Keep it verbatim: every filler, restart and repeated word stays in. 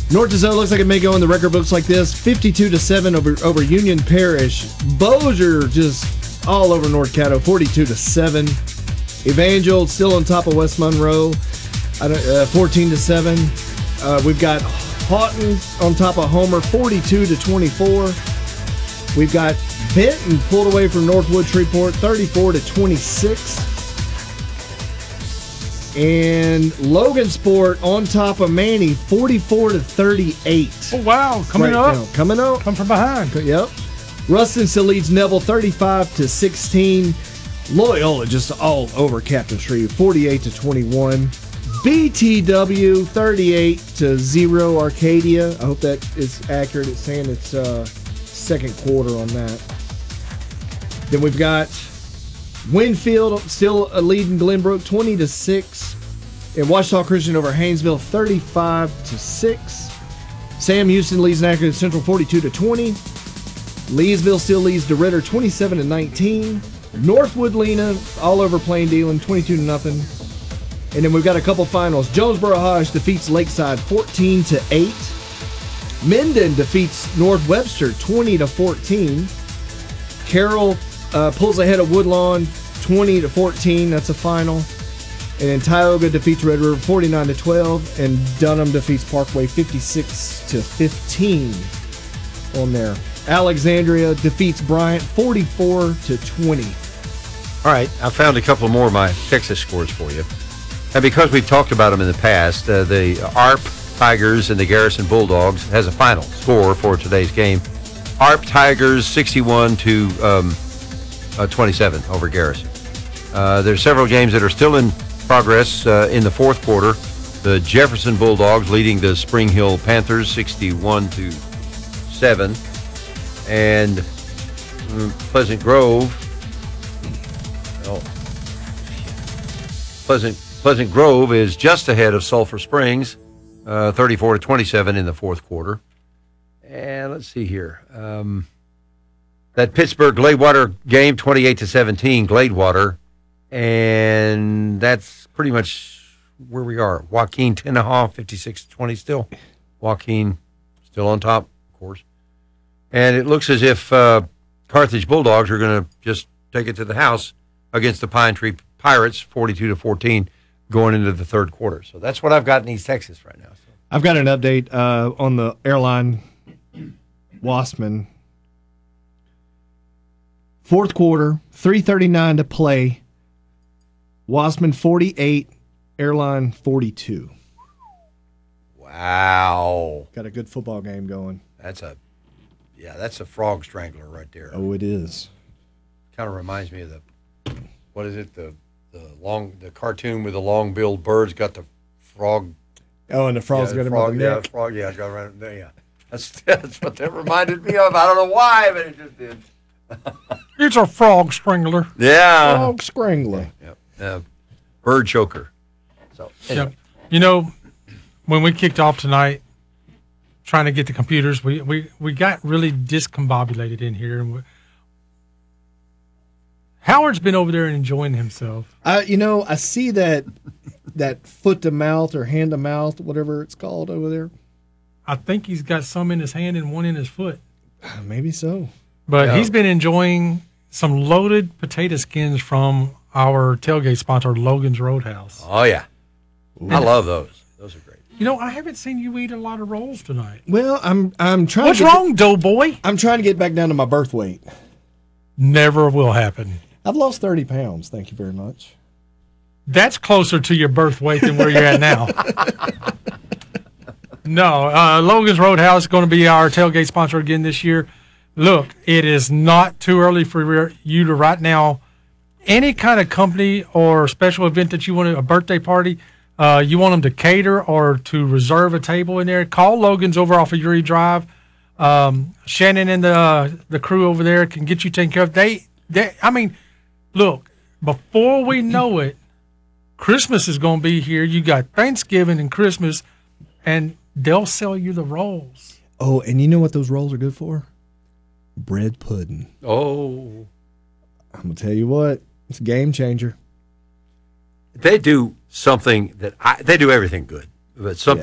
North Dakota looks like it may go in the record books like this: fifty-two to seven over over Union Parish. Bossier just all over North Caddo, forty-two to seven. Evangel still on top of West Monroe, uh, fourteen to seven. Uh, we've got Houghton on top of Homer, forty-two to twenty-four. We've got Benton pulled away from Northwood Shreveport, thirty-four to twenty-six. And Logansport on top of Manny, forty-four to thirty-eight. Oh, wow. Coming right up. Now. Coming up. Come from behind. Yep. Ruston still leads Neville, thirty-five to sixteen. Loyola just all over Captain Shreve, forty-eight to twenty-one. B T W, thirty-eight to zero Arcadia. I hope that is accurate. It's saying it's uh, second quarter on that. Then we've got Winfield still leading Glenbrook, twenty to six. And Ouachita Christian over Haynesville, thirty-five to six. Sam Houston leads Natchitoches Central, forty-two to twenty. Leesville still leads DeRidder, twenty-seven to nineteen. Northwood Lena all over Plain Dealing, twenty-two to nothing. And then we've got a couple finals. Jonesboro Hodge defeats Lakeside, fourteen to eight. Minden defeats North Webster, twenty to fourteen. Carroll uh, pulls ahead of Woodlawn, twenty to fourteen. That's a final. And then Tioga defeats Red River, forty-nine to twelve. And Dunham defeats Parkway, fifty-six to fifteen on there. Alexandria defeats Bryant, forty-four to twenty. All right, I found a couple more of my Texas scores for you. And because we've talked about them in the past, uh, the A R P Tigers and the Garrison Bulldogs has a final score for today's game. A R P Tigers sixty-one to twenty-seven over Garrison. Uh, there's several games that are still in progress uh, in the fourth quarter. The Jefferson Bulldogs leading the Spring Hill Panthers sixty-one to seven. And um, Pleasant Grove, oh, Pleasant Pleasant Grove is just ahead of Sulphur Springs, uh, thirty-four to twenty-seven in the fourth quarter. And let's see here, um, that Pittsburgh Gladewater game, twenty-eight to seventeen, Gladewater, and that's pretty much where we are. Joaquin Tenaha, fifty-six to twenty still. Joaquin still on top, of course. And it looks as if uh, Carthage Bulldogs are going to just take it to the house against the Pine Tree Pirates, forty-two to fourteen, going into the third quarter. So that's what I've got in East Texas right now. So. I've got an update uh, on the airline Wassman. Fourth quarter, three thirty-nine to play. Wassman forty-eight, airline forty-two. Wow. Got a good football game going. That's a Yeah, that's a frog strangler right there. Oh, it is. Kind of reminds me of the, what is it, the the long the cartoon with the long-billed birds got the frog. Oh, and the frog's yeah, got the him frog, on the yeah, neck. frog, yeah, got around there, yeah. That's that's what that reminded me of. I don't know why, but it just did. It's a frog strangler. Yeah. Frog strangler. Yep. Uh, bird choker. So anyway. Yep. You know, when we kicked off tonight, trying to get the computers, we, we, we got really discombobulated in here. And we, Howard's been over there and enjoying himself. I, you know, I see that that foot to mouth or hand to mouth, whatever it's called over there. I think he's got some in his hand and one in his foot. Maybe so. But Yeah. he's been enjoying some loaded potato skins from our tailgate sponsor, Logan's Roadhouse. Oh yeah. Ooh. I love those. Those are great. You know, I haven't seen you eat a lot of rolls tonight. Well, I'm I'm trying. What's to get, wrong, doughboy? I'm trying to get back down to my birth weight. Never will happen. I've lost thirty pounds. Thank you very much. That's closer to your birth weight than where you're at now. No, uh, Logan's Roadhouse is going to be our tailgate sponsor again this year. Look, it is not too early for you to right now, any kind of company or special event that you want to, a birthday party, uh, you want them to cater or to reserve a table in there, call Logan's over off of Uri Drive. Um, Shannon and the uh, the crew over there can get you taken care of. They, they, I mean, look, before we know it, Christmas is going to be here. You got Thanksgiving and Christmas, and they'll sell you the rolls. Oh, and you know what those rolls are good for? Bread pudding. Oh. I'm going to tell you what, it's a game changer. They do something that I, they do everything good, but something